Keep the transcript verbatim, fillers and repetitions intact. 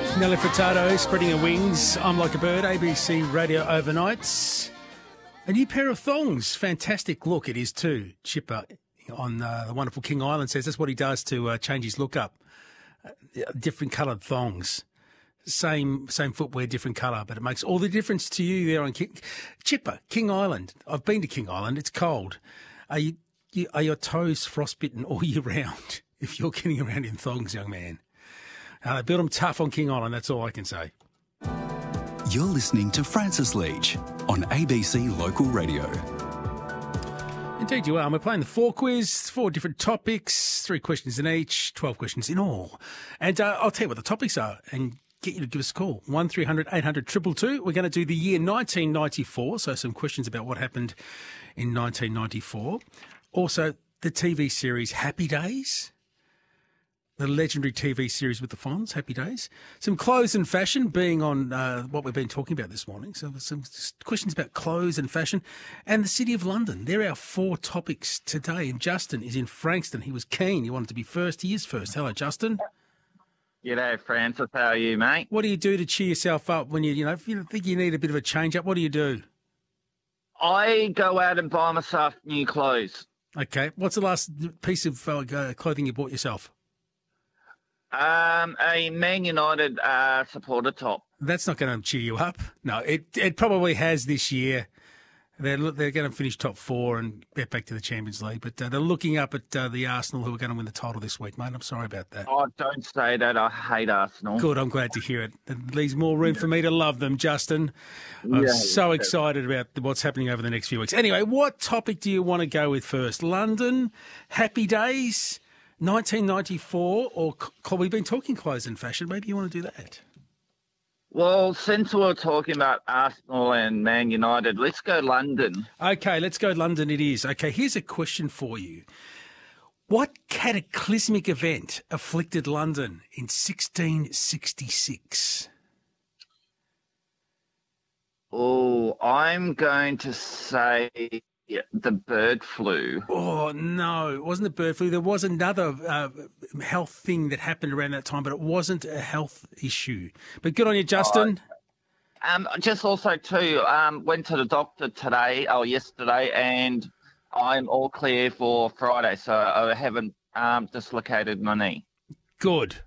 Nelly Furtado, Spreading Her Wings. I'm Like a Bird, A B C Radio Overnights. A new pair of thongs. Fantastic look it is too. Chipper on uh, the wonderful King Island says that's what he does to uh, change his look up. Uh, different coloured thongs. Same same footwear, different colour, but it makes all the difference to you there on King... Chipper, King Island. I've been to King Island. It's cold. Are you, you are your toes frostbitten all year round if you're getting around in thongs, young man? Uh, they build them tough on King Island, that's all I can say. You're listening to Francis Leach on A B C Local Radio. Indeed you are. We're playing the four quiz, four different topics, three questions in each, twelve questions in all. And uh, I'll tell you what the topics are and get you to give us a call. one three hundred eight hundred two two two. We're going to do the year nineteen ninety-four, so some questions about what happened in nineteen ninety-four. Also, the T V series Happy Days. The legendary T V series with the Fonz, Happy Days. Some clothes and fashion being on uh, what we've been talking about this morning. So some questions about clothes and fashion. And the City of London. They're our four topics today. And Justin is in Frankston. He was keen. He wanted to be first. He is first. Hello, Justin. G'day, Francis. How are you, mate? What do you do to cheer yourself up when you, you know, if you think you need a bit of a change-up, what do you do? I go out and buy myself new clothes. Okay. What's the last piece of uh, clothing you bought yourself? Um, a Man United uh, supporter top. That's not going to cheer you up. No, it it probably has this year. They're they're going to finish top four and get back to the Champions League, but uh, they're looking up at uh, the Arsenal, who are going to win the title this week, mate. I'm sorry about that. Oh, don't say that. I hate Arsenal. Good, I'm glad to hear it. It leaves more room for me to love them, Justin. I'm Yeah, so yeah. excited about what's happening over the next few weeks. Anyway, what topic do you want to go with first? London, Happy Days, nineteen ninety-four, or we've been talking clothes and fashion. Maybe you want to do that. Well, since we're talking about Arsenal and Man United, let's go London. Okay, let's go London it is. Okay, here's a question for you. What cataclysmic event afflicted London in sixteen sixty-six? Oh, I'm going to say the bird flu. Oh, no, it wasn't the bird flu. There was another uh, health thing that happened around that time, but it wasn't a health issue. But good on you, Justin. Oh, um, just also, too, um, went to the doctor today or yesterday, and I'm all clear for Friday, so I haven't um, dislocated my knee. Good.